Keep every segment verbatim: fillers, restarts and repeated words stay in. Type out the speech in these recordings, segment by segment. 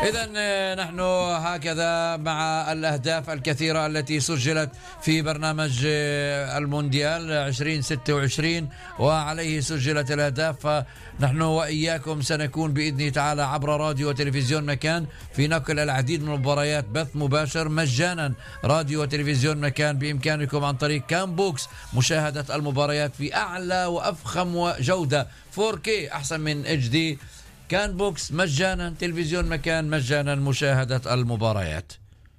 إذن نحن هكذا مع الأهداف الكثيرة التي سجلت في برنامج المونديال عشرين ستة وعشرين وعليه سجلت الأهداف، فنحن وإياكم سنكون بإذن تعالى عبر راديو وتلفزيون مكان في نقل العديد من المباريات بث مباشر مجانا. راديو وتلفزيون مكان بإمكانكم عن طريق كام بوكس مشاهدة المباريات في أعلى وأفخم جودة فور كي أحسن من اتش دي. كان بوكس مجانا، تلفزيون مكان مجانا، مشاهدة المباريات.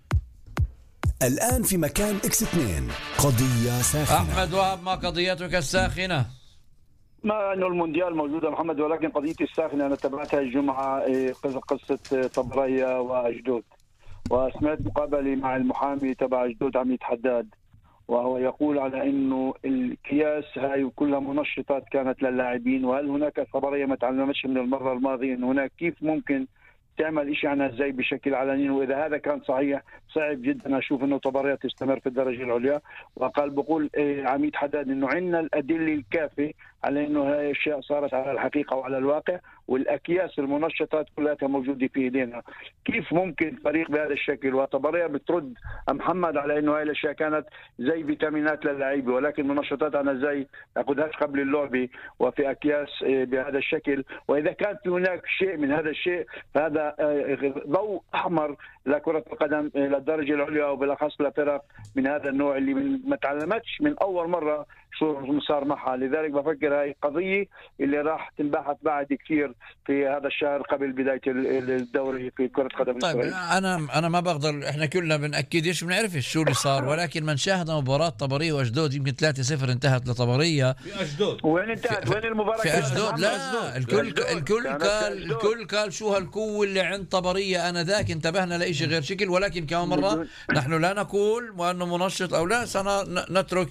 الآن في مكان إكس اثنين قضية ساخنة. أحمد وهب، ما قضيتك الساخنة؟ ما أنه المونديال موجودة محمد، ولكن قضيتي الساخنة أنا تابعتها الجمعة، قصة طبرية وأجدود، وسمعت مقابلة مع المحامي تبع أجدود عميد حداد، وهو يقول على انه الكياس هاي كلها منشطات كانت للاعبين، وهل هناك خبريه ما تعلمتش من المره الماضيه انه هناك كيف ممكن تعمل شيء عنها ازاي بشكل علني، واذا هذا كان صحيح صعب جدا اشوف انه طبريه تستمر في الدرجه العليا. وقال بقول عميد حداد انه عندنا الادله الكافيه على انه هاي الاشياء صارت على الحقيقه وعلى الواقع، والاكياس المنشطات كلها موجوده في ايدينا. كيف ممكن فريق بهذا الشكل؟ وطبريه بترد محمد على انه هاي الاشياء كانت زي فيتامينات للاعيبه، ولكن منشطات انا زي اخذهاش قبل اللعبه وفي اكياس بهذا الشكل. واذا كان في هناك شيء من هذا الشيء فهذا ضوء احمر لكره القدم للدرجه العليا، وبالاخص لفرق من هذا النوع اللي ما تعلمتش من اول مره شو صار معها. لذلك بفكر هاي قضيه اللي راح تنبحث بعد كثير في هذا الشهر قبل بدايه الدوري في كره قدم. طيب انا انا ما بقدر، احنا كلنا بنأكدش بنعرفش شو اللي صار، ولكن من شاهد مباراه طبريه واجدود يمكن ثلاثة صفر انتهت لطبريه. في اجدود وين انتهت؟ وين المباراه في اجدود؟ لا الكل الكل قال الكل قال شو هالقوه اللي عند طبريه. انا ذاك انتبهنا لشيء غير شكل، ولكن كمان مره نحن لا نقول وانه منشط او لا، سنترك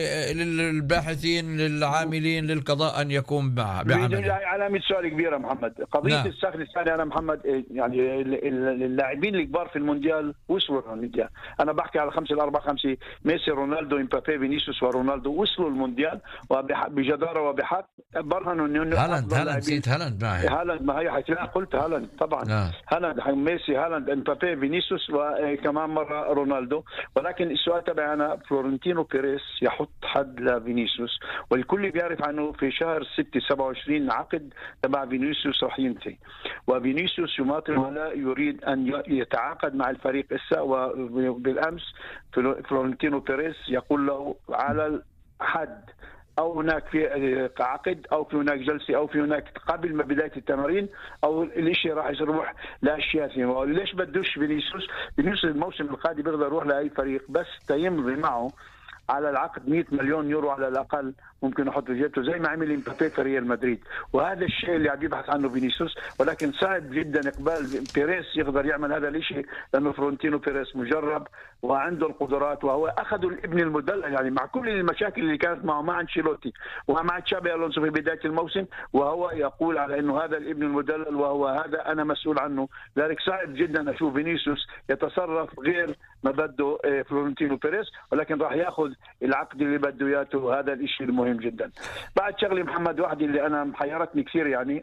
للباحثين للعاملين للقضاء ان يقوم بعمله. علامه سؤال كبيره محمد. قضيه نعم. الساخنه الثانيه انا محمد، يعني اللاعبين الكبار في المونديال وصلوا المونديال. انا بحكي على خمسه الاربعه خمسه، ميسي رونالدو امبابي فينيسيوس ورونالدو وصلوا المونديال وبجداره وبحق برهنوا انه هالاند هالاند نسيت هالاند معي هالاند ما هي حكينا قلت هالاند طبعا نعم. هالاند ميسي هالاند امبابي فينيسيوس وكمان مره رونالدو. ولكن السؤال تبعي انا، فلورنتينو بيريز يحط حد لفينيسيوس، والكل بيعرف عنه في شهر ستة سبعة وعشرين عقد تبع فينيسيوس راح ينتهي، وفينيسيوس يماطل ولا يريد ان يتعاقد مع الفريق هسه. وبالامس فلورنتينو بيريز يقول له على الحد او هناك في عقد او في هناك جلسه او في هناك قبل ما بدايه التمارين او الاشي راح يروح لاشياء ثانيه. ليش بدوش فينيسيوس؟ فينيسيوس الموسم القادم بيقدر يروح لاي فريق بس تيمضي معه على العقد مئة مليون يورو على الأقل ممكن يحط في جيبته زي ما عمل امبابي في ريال مدريد. وهذا الشيء اللي عم يبحث عنه فينيسيوس، ولكن صعب جدا إقبال بيريز يقدر يعمل هذا الشيء، لأنه فلورنتينو بيريز مجرب وعنده القدرات، وهو أخذ الابن المدلل يعني مع كل المشاكل اللي كانت معه مع أنشيلوتي ومع تشابي ألونسو في بداية الموسم، وهو يقول على إنه هذا الابن المدلل وهو هذا أنا مسؤول عنه. ذلك صعب جدا أشوف فينيسيوس يتصرف غير ما بده فلورنتينو بيريز، ولكن راح ياخذ العقد اللي بده اياه، وهذا الشيء المهم جدا. بعد شغله محمد واحده اللي انا محيرتني كثير يعني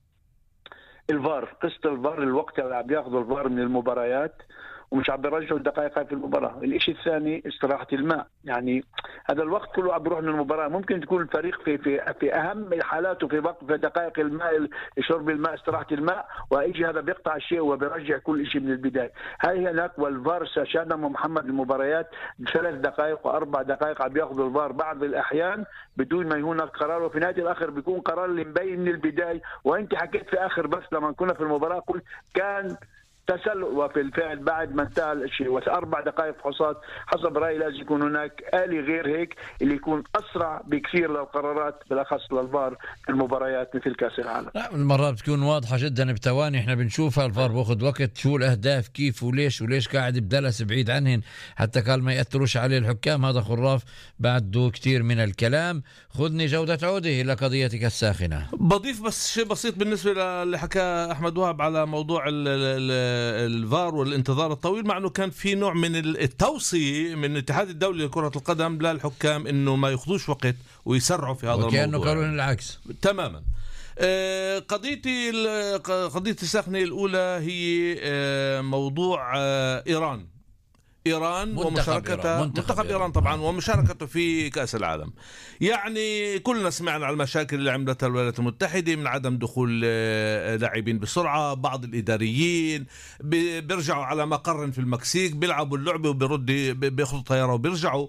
الفار، قصه الفار، الوقت اللي عم بياخذوا الفار من المباريات ومش عم بيرجعوا الدقائق في المباراه. الشيء الثاني استراحه الماء، يعني هذا الوقت كله عم بيروح من المباراه. ممكن تكون الفريق في في في اهم حالاته في وقت في دقائق الماء، شرب الماء، استراحه الماء، ويجي هذا بيقطع الشيء وبيرجع كل شيء من البدايه. هاي هناك والفار شاهدنا محمد المباريات ثلاث دقائق واربع دقائق عم بياخذوا الفار بعض الاحيان بدون ما يكون قرار، وفي نهايه الاخر بيكون قرار اللي مبين من البدايه. وانت حكيت في اخر بس لما كنا في المباراه قلت كان تسلل، وفي الفعل بعد ما انتهى الشيء واربع دقائق فحوصات حسب رايي لازم يكون هناك آلي غير هيك اللي يكون اسرع بكثير للقرارات بالاخص للفار في المباريات مثل كاس العالم. لا المرات بتكون واضحه جدا بثواني احنا بنشوفها. الفار باخذ وقت، شو الاهداف كيف وليش وليش قاعد بدلس بعيد عنهن حتى قال ما ياثروش عليه الحكام. هذا خراف بعده كثير من الكلام. خذني جوده عوده الى قضيتك الساخنه. بضيف بس شيء بسيط بالنسبه اللي حكى احمد وهب على موضوع ال ال الفار والانتظار الطويل، مع انه كان في نوع من التوصية من الاتحاد الدولي لكرة القدم للحكام انه ما ياخذوش وقت ويسرعوا في هذا الموضوع، وكأنه قالوا العكس تماما. قضيتي قضيتي الساخنة الأولى هي موضوع إيران إيران ومشاركتها منتخب, منتخب إيران طبعا ومشاركته في كأس العالم. يعني كلنا سمعنا على المشاكل اللي عملتها الولايات المتحدة من عدم دخول لاعبين بسرعة، بعض الإداريين بيرجعوا على مقر في المكسيك بيلعبوا اللعبة وبيرد بياخذوا طيارة وبيرجعوا.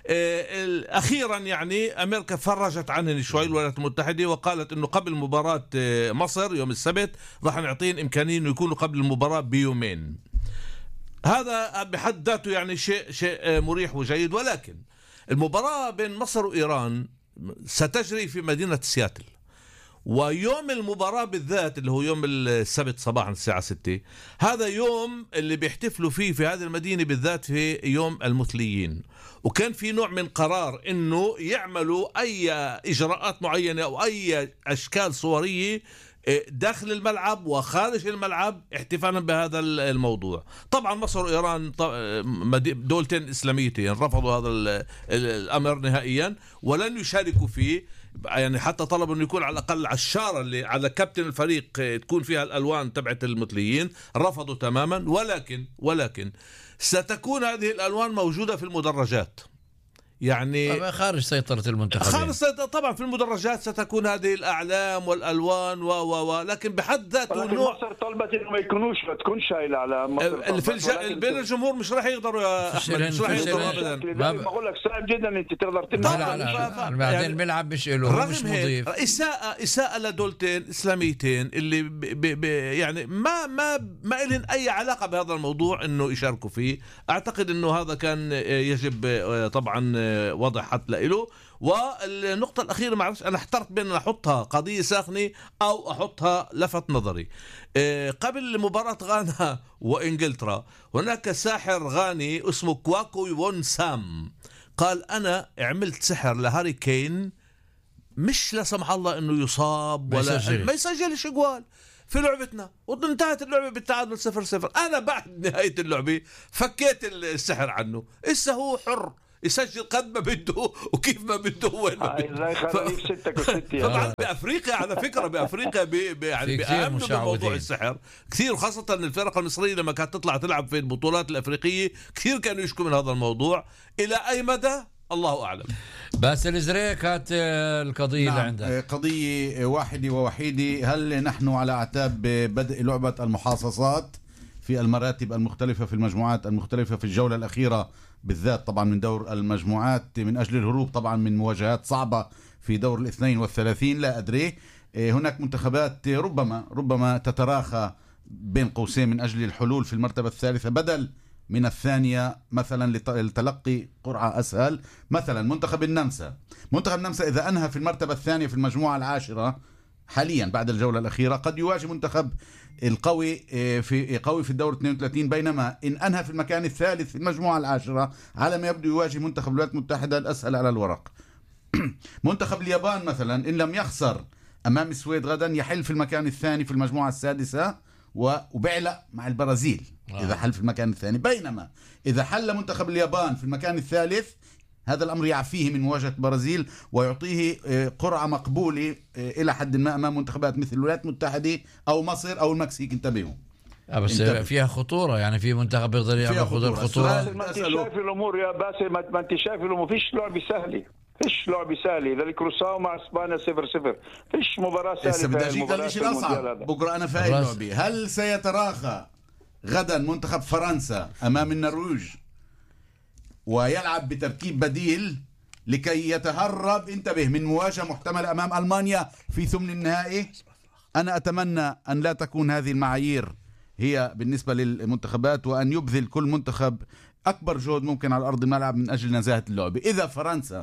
أخيرا يعني أمريكا فرجت عنهم شوي الولايات المتحدة وقالت أنه قبل مباراة مصر يوم السبت راح نعطيهم إمكانية أنه يكونوا قبل المباراة بيومين. هذا بحد ذاته يعني شيء شيء مريح وجيد، ولكن المباراة بين مصر وإيران ستجري في مدينة سياتل، ويوم المباراة بالذات اللي هو يوم السبت صباحا الساعة ستة هذا يوم اللي بيحتفلوا فيه في هذه المدينة بالذات في يوم المثليين، وكان في نوع من قرار انه يعملوا اي اجراءات معينة او اي اشكال صورية داخل الملعب وخارج الملعب احتفالا بهذا الموضوع. طبعا مصر وإيران دولتين إسلاميتين رفضوا هذا الأمر نهائيا ولن يشاركوا فيه، يعني حتى طلبوا أن يكون على الأقل عشارة اللي على كابتن الفريق تكون فيها الألوان تبعت المثليين، رفضوا تماما. ولكن ولكن ستكون هذه الألوان موجودة في المدرجات، يعني خارج سيطرة المنتخبين. خارج سيطرة طبعا في المدرجات ستكون هذه الأعلام والألوان و و و لكن بحد ذاته نوع مصر طلبت إنه ما يكونوش ما تكونش هاي الأعلام. في الج... بين الجمهور مش راح يقدروا يا أحمد، مش راح يقدروا أبدا. بقول لك صعب جدا أنت تقدر تلعب. لا لا بعدين الملعب مش له مش مضيف. إساءة إساءة لدولتين إسلاميتين اللي ب... ب... ب... يعني ما ما ما لهم أي علاقة بهذا الموضوع إنه يشاركوا فيه. أعتقد إنه هذا كان يجب طبعا وضع حد له. والنقطة الأخيرة معلش أنا احترت بين أحطها قضية ساخنة أو أحطها لفت نظري. قبل مباراة غانا وإنجلترا هناك ساحر غاني اسمه كواكو يون سام قال أنا عملت سحر لهاري كين مش لا سمح الله إنه يصاب ولا يسجل. ما يسجلش جوال في لعبتنا، وانتهت اللعبة بالتعادل صفر صفر. أنا بعد نهاية اللعبة فكيت السحر عنه، إسا هو حر يسجل قد ما بده وكيف ما بده وين ما بده. طبعا بأفريقيا على فكرة بأفريقيا بي بي يعني بيأمنوا بموضوع السحر كثير، خاصة الفرق المصرية لما كانت تطلع تلعب في البطولات الأفريقية كثير كانوا يشكوا من هذا الموضوع. إلى أي مدى الله أعلم. بس الإزريق كانت القضية نعم. اللي عندها قضية واحدة ووحيدة، هل نحن على أعتاب بدء لعبة المحاصصات في المراتب المختلفة في المجموعات المختلفة في الجولة الأخيرة بالذات طبعا من دور المجموعات من أجل الهروب طبعا من مواجهات صعبة في دور الاثنين والثلاثين؟ لا أدري. هناك منتخبات ربما ربما تتراخى بين قوسين من أجل الحلول في المرتبة الثالثة بدل من الثانية مثلا لتلقي قرعة أسهل. مثلا منتخب النمسا منتخب النمسا إذا أنهى في المرتبة الثانية في المجموعة العاشرة حاليا بعد الجولة الأخيرة قد يواجه منتخب القوي في قوي في الدور اثنين وثلاثين، بينما إن أنهى في المكان الثالث في المجموعة العاشرة على ما يبدو يواجه منتخب الولايات المتحدة الأسهل على الورق. منتخب اليابان مثلا إن لم يخسر أمام السويد غدا يحل في المكان الثاني في المجموعة السادسة وبعلق مع البرازيل إذا حل في المكان الثاني، بينما إذا حل منتخب اليابان في المكان الثالث هذا الأمر يعفيه من مواجهة البرازيل ويعطيه قرعة مقبولة إلى حد ما أمام منتخبات مثل الولايات المتحدة أو مصر أو المكسيك. انتبهوا بس انتبه. فيها خطورة، يعني في منتخب يقدر ياخذ الخطورة. ما انت شايف الأمور يا باسل، ما انت شايف الأمور، فيش لعبة سهلة فيش لعبة سهلة. ذلك كروساو مع اسبانيا صفر صفر، فيش مباراة سهلة. بكرة أنا فاهم لعبة. هل سيتراخى غدا منتخب فرنسا أمام النرويج ويلعب بتركيب بديل لكي يتهرب انتبه من مواجهة محتملة أمام ألمانيا في ثمن النهائي؟ أنا أتمنى أن لا تكون هذه المعايير هي بالنسبة للمنتخبات، وأن يبذل كل منتخب أكبر جهد ممكن على أرض الملعب من أجل نزاهة اللعبة. إذا فرنسا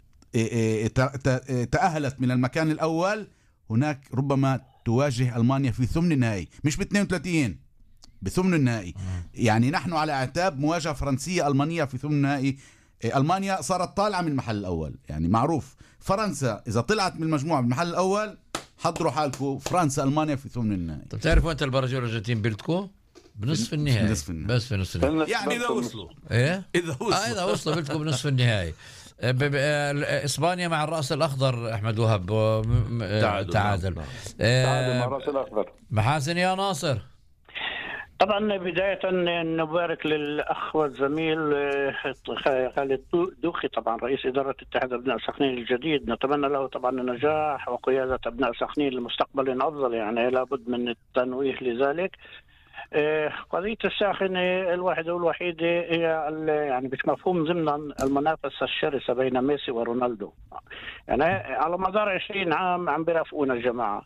تأهلت من المكان الأول هناك ربما تواجه ألمانيا في ثمن النهائي، مش ب اثنين وثلاثين بثمن النهائي. يعني نحن على اعتاب مواجهة فرنسية ألمانية في ثمن النهائي. ألمانيا صارت طالعة من المحل الأول، يعني معروف فرنسا إذا طلعت من المجموعة من المحل الأول حضروا حالكم فرنسا ألمانيا في ثمن النهائي. طب تعرفوا أنت البرازيل والأرجنتين بيلتقوا بنصف النهائي، بس في نصف النهائي يعني إذا وصلوا إيه إذا وصلوا آه إذا وصلوا بيلتقوا بنصف النهائي. اسبانيا مع الراس الاخضر احمد وهب تعادل, تعادل. تعادل مع الراس الاخضر. محاسن يا ناصر. طبعا بداية نبارك للأخ والزميل خالد دوخي طبعا رئيس إدارة اتحاد أبناء سخنين الجديد، نتمنى له طبعا النجاح وقيادة أبناء سخنين لمستقبل أفضل، يعني لابد من التنويه لذلك. قضية الساخنة الواحدة والوحيدة هي يعني مش مفهوم ضمن المنافسة الشرسة بين ميسي ورونالدو. يعني على مدار عشرين عام عم بيرافقونا الجماعة،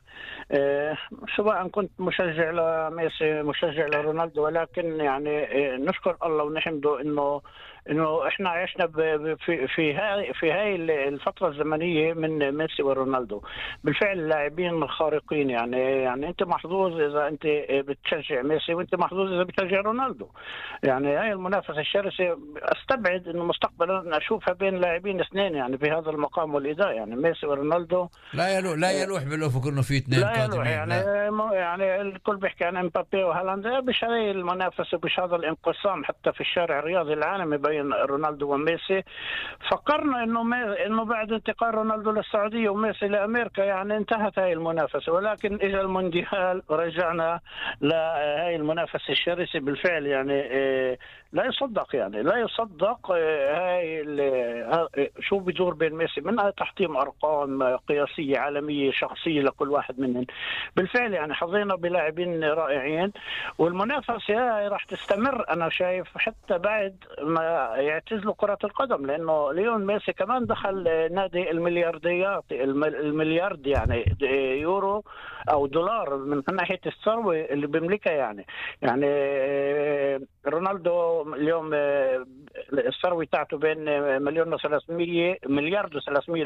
سواء كنت مشجع لميسي مشجع لرونالدو، ولكن يعني نشكر الله ونحمده انه انه احنا عشنا في في هاي في هاي الفتره الزمنيه من ميسي ورونالدو. بالفعل لاعبين خارقين، يعني يعني انت محظوظ اذا انت بتشجع ميسي وانت محظوظ اذا بتشجع رونالدو. يعني هاي المنافسه الشرسه استبعد انه مستقبلا اشوفها بين لاعبين اثنين يعني في هذا المقام والاداء، يعني ميسي ورونالدو. لا يلوح لا يلوح بالافق انه في اثنين قادمين. يعني لا. يعني الكل بيحكي عن امبابي وهالاند، مش هاي المنافسه مش هذا الانقسام حتى في الشارع الرياضي العالمي بين رونالدو وميسي. فكرنا انه انه بعد انتقال رونالدو للسعوديه وميسي لامريكا يعني انتهت هاي المنافسه، ولكن اجى المونديال ورجعنا لهاي المنافسه الشرسه. بالفعل يعني لا يصدق يعني لا يصدق هاي شو بدور بين ميسي من تحطيم ارقام قياسيه عالميه شخصيه لكل واحد منهم. بالفعل يعني حظينا بلاعبين رائعين، والمنافسه راح تستمر انا شايف حتى بعد ما يعتزلوا كرة القدم، لأنه ليون ميسي كمان دخل نادي المليارديات المليارد يعني يورو أو دولار من ناحية الثروة اللي بيملكها. يعني يعني رونالدو اليوم الثروة بتاعته بين مليون وثلاثمية مليارد وثلاثمية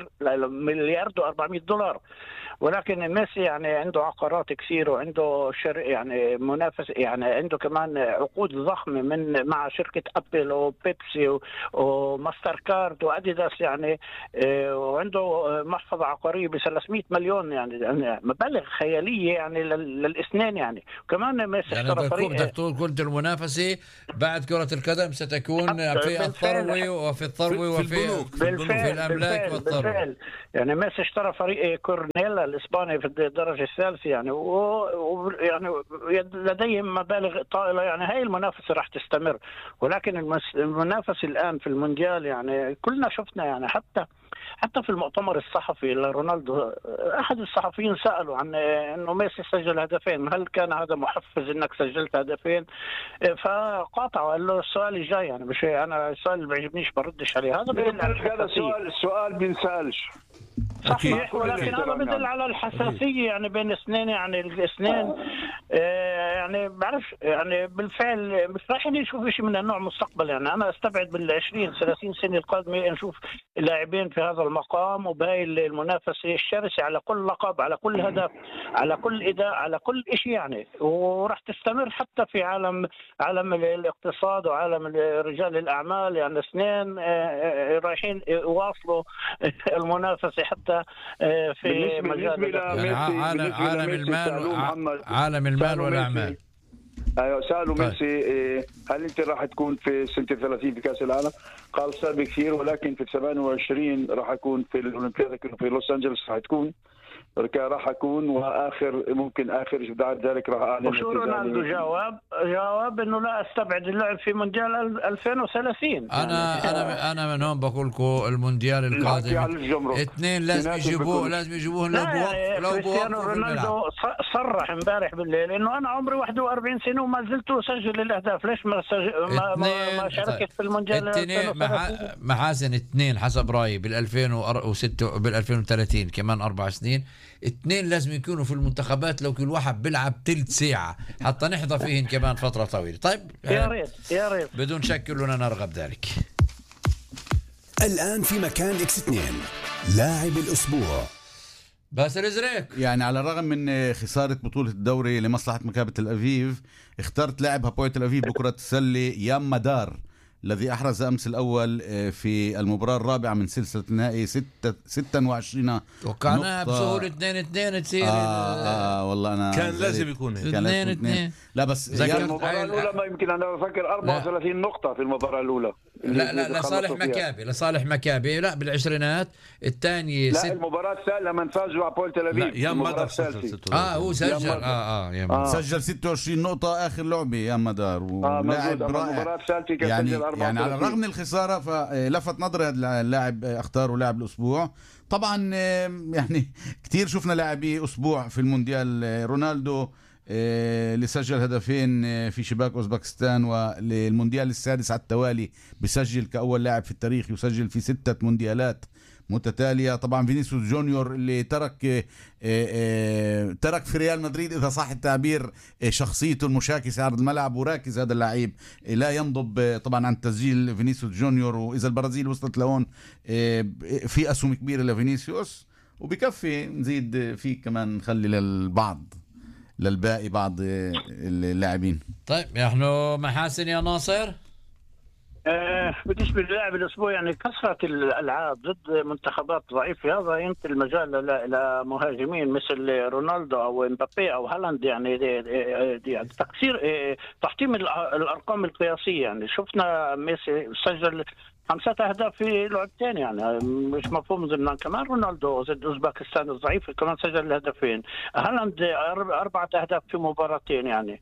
لمليارد وأربعمية دولار، ولكن ميسي يعني عنده عقارات كثير وعنده شر يعني منافس، يعني عنده كمان عقود ضخمة من مع شركة أبل وبيبسي وماستر كارد وأديداس، يعني وعنده محفظة عقارية ب ثلاثمية مليون، يعني مبالغ خيالية يعني للاثنين. يعني كمان ميسي يعني اشترى فريق. بدك تقول كنت المنافسة بعد كرة القدم ستكون في الثروة وفي الثروة وفي في الأملاك والثروة. بالفعل يعني ميسي اشترى فريق كورنيلا الإسباني في الدرجة الثالثة، يعني ويعني لديهم مبالغ طائلة. يعني هاي المنافسة راح تستمر، ولكن المنافسة الآن في المونديال يعني كلنا شفنا، يعني حتى حتى في المؤتمر الصحفي لرونالدو أحد الصحفيين سألوا عن إنه ميسي سجل هدفين، هل كان هذا محفز إنك سجلت هدفين؟ فقاطعوا قال له السؤال الجاي، يعني مش أنا السؤال اللي بيعجبنيش بردش عليه. هذا بيدل على هذا السؤال السؤال بينسألش صحيح، ولكن هذا بدل على الحساسية يعني بين اثنين، يعني الاثنين آه يعني بعرفش يعني بالفعل مش راح نشوف شيء من النوع مستقبل. يعني أنا أستبعد بالعشرين ثلاثين سنة القادمة نشوف لاعبين في هذا المقام وبهاي المنافسة الشرسة على كل لقب على كل هدف على كل إداء على كل شيء يعني، وراح تستمر حتى في عالم عالم الاقتصاد وعالم رجال الأعمال. يعني اثنين آه رايحين يواصلوا المنافسة حتى في مجال يعني عالم عالم المال عالم المال والاعمال. ايوه سالوا طيب. ميسي هل انت راح تكون في سنه ثلاثين في كاس العالم؟ قال صعب كثير، ولكن في ثمانية وعشرين راح اكون في الاولمبياد في لوس انجلوس، راح تكون راح اكون واخر ممكن اخر بعد ذلك راح اعلن. وشو رونالدو جواب جواب انه لا استبعد اللعب في مونديال ألفين وثلاثين. انا يعني انا انا من هون بقول لكم المونديال القادم اثنين لازم يجيبوه لازم يجيبوه لو بوقف لو كريستيانو رونالدو صرح امبارح بالليل انه انا عمري واحد وأربعين سنه وما زلت اسجل الاهداف، ليش ما ما, ما شاركت في المونديال محاسن اثنين حسب رايي بال ألفين وستة بال ألفين وثلاثين كمان اربع سنين اثنين لازم يكونوا في المنتخبات، لو كل واحد بيلعب ثلث ساعة حتى نحظى فيهن كمان فترة طويلة. طيب يا ريت يا ريت بدون شك كلنا نرغب ذلك. الآن في مكان إكس اثنين لاعب الأسبوع باسل إزريك. يعني على الرغم من خسارة بطولة الدوري لمصلحة مكابة تل أبيب، اخترت لاعب هابوي تل أبيب بكرة السلة يام مدار الذي أحرز أمس الأول في المباراة الرابعة من سلسلة النهائي ستة ستة وعشرين توقعناها بسهولة اثنين اثنين تصير. آه, آه والله أنا كان لازم يكون اثنين اثنين. لا بس يعني المباراة الأولى ما يمكن أنا أفكر أربعة وثلاثين نقطة في المباراة الأولى. لا لا لصالح مكابي لصالح مكابي لا بالعشرينات. الثاني لا ست... المباراة الثالثة لما فازوا على بول تل أبيب. يا مدار سجل اه هو سجل اه اه يا آه. سجل ستة وعشرين نقطة آخر لعبة يا مدار ولاعب آه رائع. يعني يعني على الرغم من الخسارة فلفت نظري هذا اللاعب اختاروا لاعب الأسبوع. طبعا يعني كتير شفنا لاعبي أسبوع في المونديال. رونالدو اللي سجل هدفين في شباك أوزبكستان والمونديال السادس على التوالي بسجل كأول لاعب في التاريخ يسجل في ستة مونديالات متتالية. طبعا فينيسيوس جونيور اللي ترك ترك في ريال مدريد إذا صح التعبير شخصيته المشاكسة على الملعب وراكز. هذا اللاعب لا ينضب طبعا عن تسجيل فينيسيوس جونيور. وإذا البرازيل وصلت لهون في أسهم كبيرة لفينيسيوس وبكفي نزيد فيه كمان نخلي للبعض للباقي بعض اللاعبين. طيب نحن محاسن يا ناصر. آه بالنسبة للاعب الأسبوع يعني كثرة الألعاب ضد منتخبات ضعيفة هذا ينطي المجال لمهاجمين مثل رونالدو أو امبابي أو هالاند يعني دي دي يعني تكسير تحطيم الأرقام القياسية. يعني شفنا ميسي سجل خمسة أهداف في لعبتين يعني مش مفهوم ضمن. كمان رونالدو ضد أوزبكستان الضعيف كمان سجل هدفين. هالاند أربعة أهداف في مباراتين يعني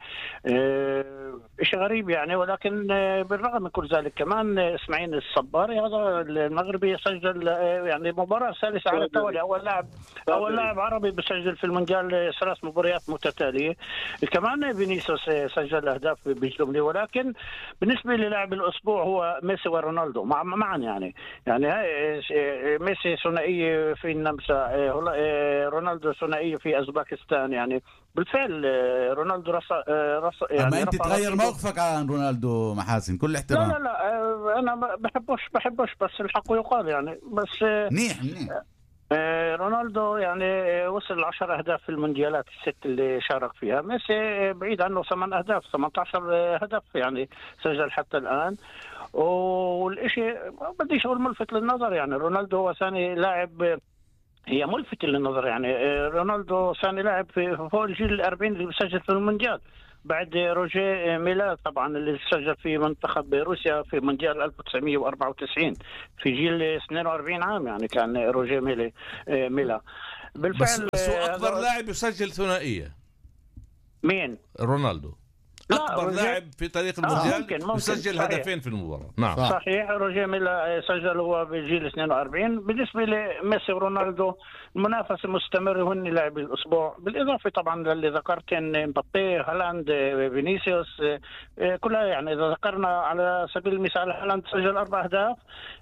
شيء غريب يعني. ولكن بالرغم من كل ذلك كمان إسماعيل الصباري هذا المغربي سجل يعني مباراة ثالثة على التوالي. أول لاعب أول لاعب عربي بسجل في المونديال ثلاث مباريات متتالية. كمان فينيسيوس سجل أهداف بجملة. ولكن بالنسبة للاعب الأسبوع هو ميسي ورونالدو معا يعني يعني ميسي ثنائية في النمسا رونالدو ثنائية في أوزبكستان. يعني بالفعل رونالدو رص رص يعني. أما أنت تغير موقفك عن رونالدو محاسن كل احترام. لا لا لا أنا بحبوش بحبوش بس الحق يقال يعني. بس منيح منيح رونالدو يعني وصل عشر أهداف في المونديالات الست اللي شارك فيها. ميسي بعيد عنه ثمان أهداف ثمانية عشر هدف يعني سجل حتى الآن. والإشي بديش أقول ملفت للنظر يعني رونالدو هو ثاني لاعب هي ملفت للنظر يعني. رونالدو ثاني لاعب في فوق الجيل الأربعين اللي بيسجل في المونديال بعد روجيه ميلا طبعا اللي سجل في منتخب روسيا في مونديال ألف وتسعمية وأربعة وتسعين في جيل اثنين وأربعين عام يعني كان روجيه ميلا ميلا بالفعل. بس هو أكبر لاعب يسجل ثنائية. مين؟ رونالدو أكبر لاعب في تاريخ المونديال آه ممكن ممكن يسجل هدفين في المباراة. نعم صحيح. روجيه ميلا سجل هو بجيل اثنين وأربعين. بالنسبة لميسي ورونالدو المنافسة مستمرة وهن لاعبي الأسبوع بالإضافة طبعا للي ذكرتين امبابي هالاند فينيسيوس كلها يعني. إذا ذكرنا على سبيل المثال هالاند سجل أربع أهداف.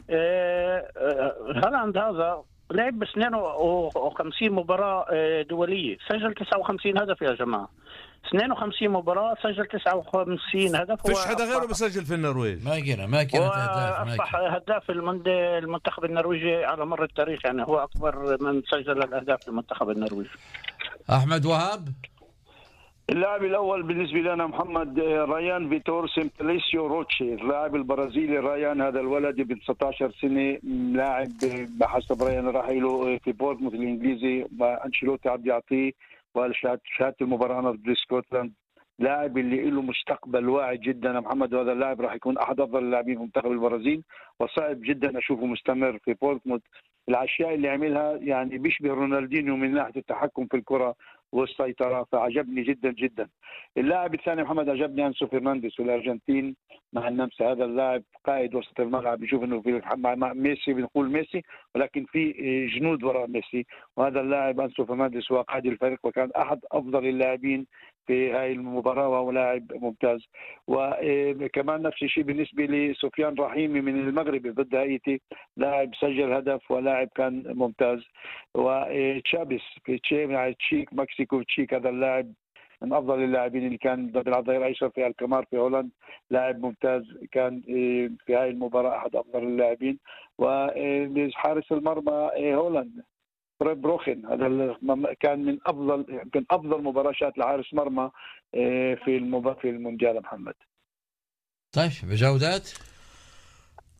هالاند هذا لعب ب اثنين وخمسين مباراة دولية سجل تسعة وخمسين هدف يا جماعة. اثنين وخمسين مباراة سجل تسعة وخمسين هدف. فيش حدا غيره بسجل في النرويج. ما كنا ما كانت أهداف. أصبح هداف المنتخب النرويجي على مر التاريخ يعني. هو أكبر من سجل الأهداف للمنتخب النرويجي. أحمد وهاب. اللاعب الأول بالنسبة لنا محمد ريان فيتور سيمبليسيو روتشي اللاعب البرازيلي. ريان هذا الولد ب تسعة عشر سنة لاعب بحسب ريان راح له في بورتموث الإنجليزي أنشيلوتي عم يعطيه وشهادة المباراة ضد سكوتلاند. لاعب اللي له مستقبل واعد جدا محمد. وهذا اللاعب راح يكون أحد أفضل اللاعبين في منتخب البرازيل وصعب جدا أشوفه مستمر في بورتموث. الأشياء اللي عملها يعني بيشبه رونالدينيو من ناحية التحكم في الكرة والسيطرة فعجبني جدا جدا. اللاعب الثاني محمد عجبني أنسو فرنانديز والأرجنتين مع النمسا. هذا اللاعب قائد وسط الملعب بيشوف انه في مع ميسي بنقول ميسي ولكن في جنود وراء ميسي. وهذا اللاعب أنسو فرنانديز هو قائد الفريق وكان أحد أفضل اللاعبين في هاي المباراة وهو لاعب ممتاز. وكمان نفس الشيء بالنسبة لسفيان رحيمي من المغرب ضد هايتي لاعب سجل هدف ولاعب كان ممتاز. وتشابيس في تشيك مكسيكو تشيك هذا اللاعب من أفضل اللاعبين اللي كان بيلعب ظهير أيسر في الكمار في هولندا لاعب ممتاز كان في هاي المباراة أحد أفضل اللاعبين. وحارس المرمى هولندا بروخن هذا كان من افضل يمكن افضل مباراه شات لحارس مرمى في المباراه في المونديال محمد. طيب بجودات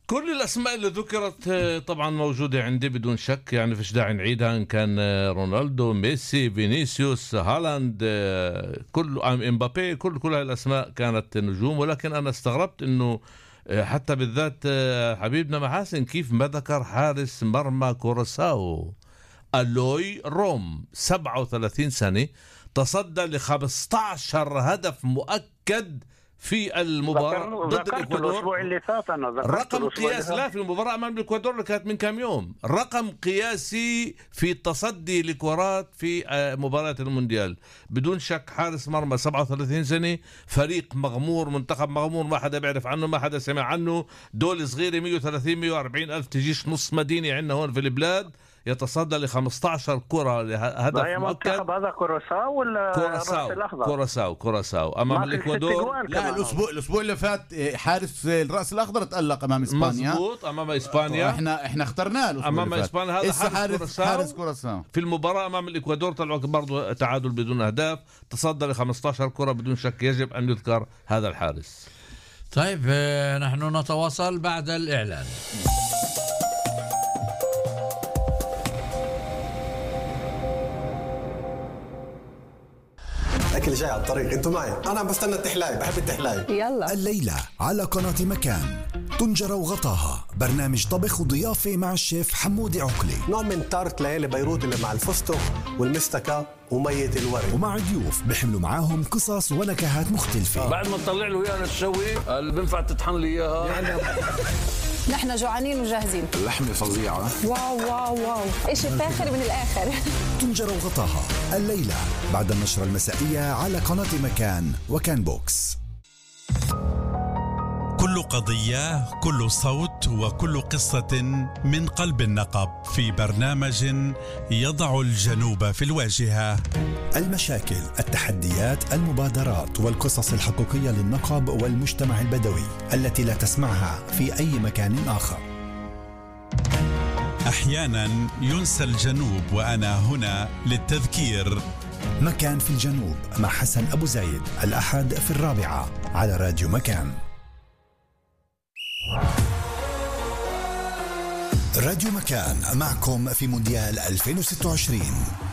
كل الأسماء اللي ذكرت طبعا موجودة عندي بدون شك، يعني فيش داعي نعيدها، إن كان رونالدو، ميسي، فينيسيوس، هالاند، كل إمبابي، كل كل هاي الأسماء كانت نجوم. ولكن أنا استغربت إنه حتى بالذات حبيبنا محاسن كيف ما ذكر حارس مرمى كوراساو ألوي روم، سبعة وثلاثين سنة، تصدى ل خمسة عشر هدف مؤكد في المباراة ضد الإكوادور. الأسبوع اللي فات أنا رقم قياسي، لا في المباراة أمام الإكوادور اللي كانت من كم يوم، رقم قياسي في التصدي لكرات في مباراة المونديال. بدون شك حارس مرمى سبعة وثلاثين سنة، فريق مغمور، منتخب مغمور، ما حدا بيعرف عنه، ما حدا سمع عنه، دول صغيرة مية وثلاثين مية وأربعين ألف، تجيش نص مدينة عندنا هون في البلاد، يتصدى ل خمسة عشر كرة لهدف مؤكد. هذا كوراساو ولا كوراساو كوراساو كوراساو امام الاكوادور. لا الاسبوع الاسبوع اللي فات حارس الراس الاخضر تألق امام اسبانيا، مظبوط، امام اسبانيا، احنا احنا اخترناه امام اسبانيا. هذا حارس حارس كوراساو في المباراة امام الاكوادور طلعوا برضه تعادل بدون اهداف، تصدى ل خمسة عشر كرة. بدون شك يجب ان يذكر هذا الحارس. طيب نحن نتواصل بعد الاعلان. الأكل جاي على الطريق، انتوا معي، انا عم بستنى التحلاي، بحب التحلاي. يلا الليلة على قناة مكان، طنجرة وغطاها، برنامج طبخ وضيافة مع الشيف حمودي عقلي، نوع من تارت ليالي بيروت اللي مع الفستق والمستكة ومية الورد، ومع ضيوف بيحملوا معاهم قصص ونكهات مختلفة. بعد ما تطلع له اياها للشوي اللي بنفع تطحن لي اياها يعني. نحن جوعانين وجاهزين. اللحمة فظيعة، واو واو واو، اشي فاخر من الاخر. طنجرة وغطاها الليلة بعد النشرة المسائية على قناة مكان وكان بوكس. كل قضية، كل صوت، وكل قصة من قلب النقب في برنامج يضع الجنوب في الواجهة. المشاكل، التحديات، المبادرات والقصص الحقيقية للنقب والمجتمع البدوي التي لا تسمعها في أي مكان آخر. أحيانا ينسى الجنوب وأنا هنا للتذكير. مكان في الجنوب مع حسن أبو زايد، الأحد في الرابعة على راديو مكان. راديو مكان معكم في مونديال ألفين وستة وعشرين.